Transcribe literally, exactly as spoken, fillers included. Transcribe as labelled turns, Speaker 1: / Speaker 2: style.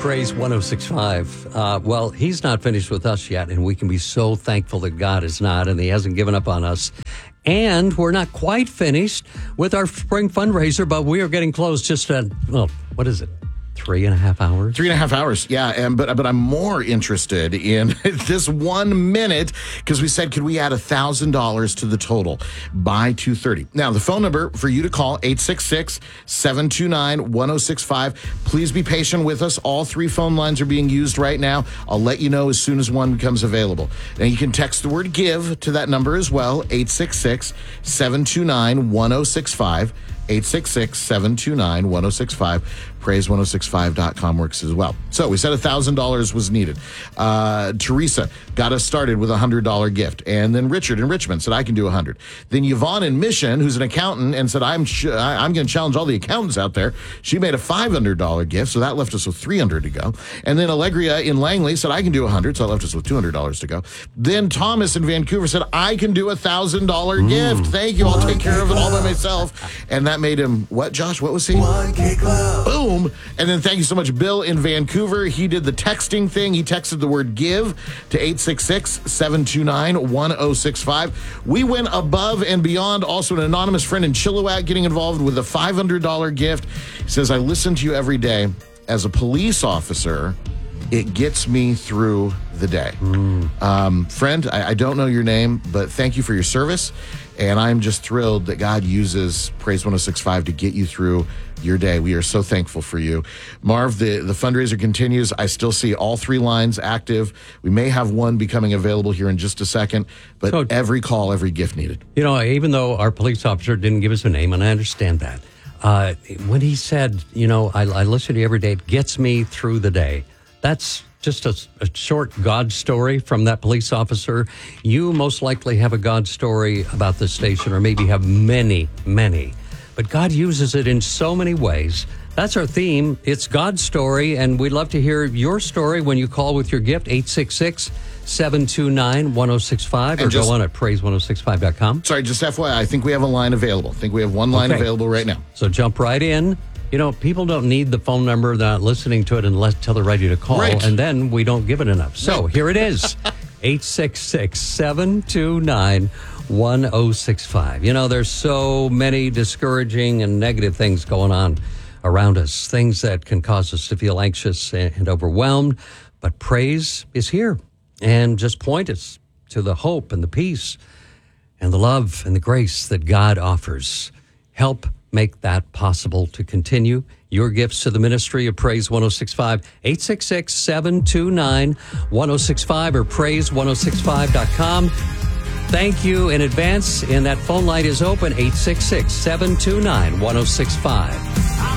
Speaker 1: Praise one oh six point five. Uh, well, he's not finished with us yet, and we can be so thankful that God is not, and he hasn't given up on us. And we're not quite finished with our spring fundraiser, but we are getting close. Just, uh, well, what is it? Three and a half hours?
Speaker 2: Three and a half hours, yeah. And but but I'm more interested in this one minute because we said, could we add one thousand dollars to the total by two thirty? Now, the phone number for you to call, eight six six, seven two nine, one oh six five. Please be patient with us. All three phone lines are being used right now. I'll let you know as soon as one becomes available. And you can text the word GIVE to that number as well, eight six six, seven two nine, one oh six five. eight six six, seven two nine, one oh six five. praise one oh six five dot com works as well. So we said one thousand dollars was needed. Uh, Teresa got us started with a one hundred dollars gift. And then Richard in Richmond said, I can do one hundred dollars. Then Yvonne in Mission, who's an accountant, and said, I'm sh- I'm going to challenge all the accountants out there. She made a five hundred dollars gift, so that left us with three hundred dollars to go. And then Allegria in Langley said, I can do one hundred dollars, so that left us with two hundred dollars to go. Then Thomas in Vancouver said, I can do a one thousand dollars mm. gift. Thank you. I'll take care of it all by myself. And that made him, what, Josh? What was he?
Speaker 3: one K Club.
Speaker 2: Boom. And then thank you so much, Bill in Vancouver. He did the texting thing. He texted the word GIVE to eight six six, seven two nine, one oh six five. We went above and beyond. Also, an anonymous friend in Chilliwack getting involved with a five hundred dollars gift. He says, I listen to you every day. As a police officer, it gets me through the day. Mm. Um, friend, I, I don't know your name, but thank you for your service. And I'm just thrilled that God uses Praise one oh six point five to get you through your day. We are so thankful for you. Marv, the, the fundraiser continues. I still see all three lines active. We may have one becoming available here in just a second, but so, every call, every gift needed.
Speaker 1: You know, even though our police officer didn't give us a name, and I understand that, uh, when he said, you know, I, I listen to you every day, it gets me through the day. That's just a, a short God story from that police officer. You most likely have a God story about this station, or maybe have many, many. But God uses it in so many ways. That's our theme. It's God's story, and we'd love to hear your story when you call with your gift, eight six six, seven two nine, one oh six five, or just, go on at praise one oh six five dot com.
Speaker 2: Sorry, just F Y I, I think we have a line available. I think we have one line okay. available right now.
Speaker 1: So jump right in. You know, people don't need the phone number. They're not listening to it unless until they're ready to call, right. and then we don't give it enough. So here it is, eight six six, seven two nine, one oh six five. You know, there's so many discouraging and negative things going on around us, things that can cause us to feel anxious and overwhelmed, but praise is here, and just point us to the hope and the peace and the love and the grace that God offers. Help make that possible to continue. Your gifts to the ministry of Praise one oh six point five, eight six six, seven two nine, one oh six five, or praise one oh six five dot com. Thank you in advance, and that phone line is open, eight six six, seven two nine, one oh six five.